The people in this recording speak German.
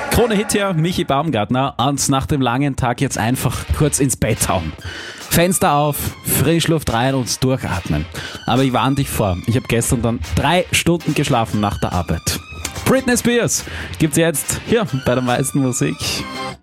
Krone-Hit hier, Michi Baumgartner, und nach dem langen Tag jetzt einfach kurz ins Bett hauen. Fenster auf, Frischluft rein und durchatmen. Aber ich warne dich vor, ich habe gestern dann 3 Stunden geschlafen nach der Arbeit. Britney Spears gibt's jetzt hier bei der meisten Musik.